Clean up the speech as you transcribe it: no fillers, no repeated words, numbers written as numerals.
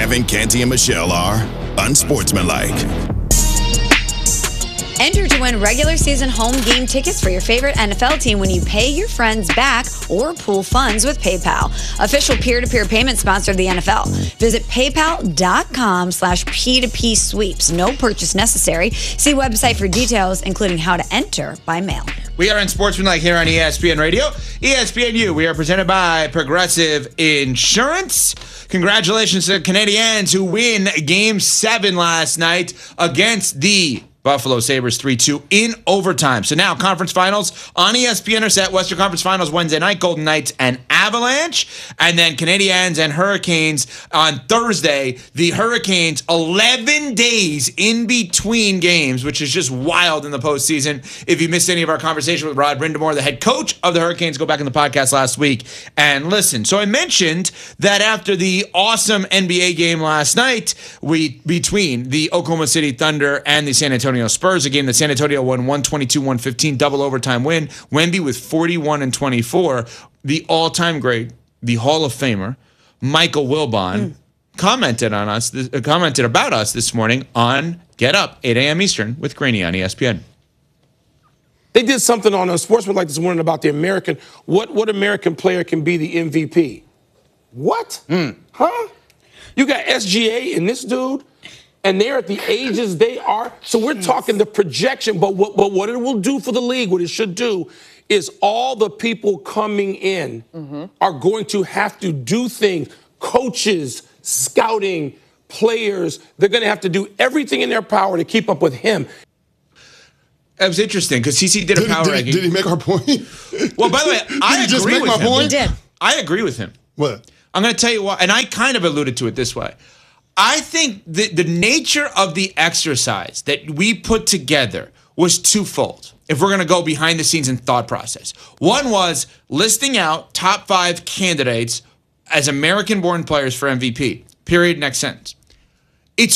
Kevin, Canty, and Michelle are unsportsmanlike. Enter to win regular season home game tickets for your favorite NFL team when you pay your friends back or pool funds with PayPal. Official peer-to-peer payment sponsor of the NFL. Visit paypal.com/P2P sweeps. No purchase necessary. See website for details, including how to enter by mail. We are Unsportsmanlike here on ESPN Radio. ESPNU, we are presented by Progressive Insurance. Congratulations to the Canadiens who win Game 7 last night against the Buffalo Sabres 3-2 in overtime. So now conference finals on ESPN are set. Western Conference Finals Wednesday night, Golden Knights and Avalanche. And then Canadiens and Hurricanes on Thursday. The Hurricanes, 11 days in between games, which is just wild in the postseason. If you missed any of our conversation with Rod Brindamore, the head coach of the Hurricanes, go back in the podcast last week and listen. So I mentioned that after the awesome NBA game last night, between the Oklahoma City Thunder and the San Antonio Spurs, a game that San Antonio won 122-115, double overtime win. Wemby with 41-24. The all-time great, the Hall of Famer, Michael Wilbon, commented about us this morning on Get Up, 8 a.m. Eastern with Greeny on ESPN. They did something on Unsportsmanlike this morning about the American, what American player can be the MVP. What? Huh? You got SGA and this dude, and they're at the ages they are. So we're talking the projection, but what it will do for the league, what it should do, is all the people coming in are going to have to do things. Coaches, scouting, players, they're going to have to do everything in their power to keep up with him. It was interesting because CC did a power ranking. Did he make our point? Well, by the way, I agree with him. He did. I agree with him. What? I'm going to tell you why, and I kind of alluded to it this way. I think the nature of the exercise that we put together was twofold, if we're going to go behind the scenes and thought process. One was listing out top 5 candidates as American-born players for MVP, period, next sentence.